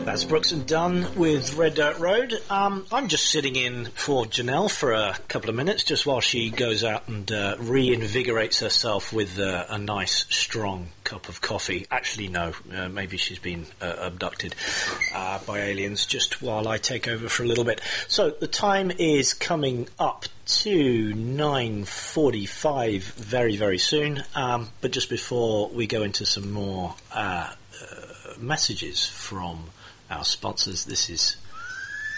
That's Brooks and Dunn with Red Dirt Road. I'm just sitting in for Janelle for a couple of minutes, just while she goes out and reinvigorates herself with a nice, strong cup of coffee. Actually, no, maybe she's been abducted by aliens, just while I take over for a little bit. So the time is coming up to 9:45 very, very soon. But just before we go into some more messages from our sponsors, this is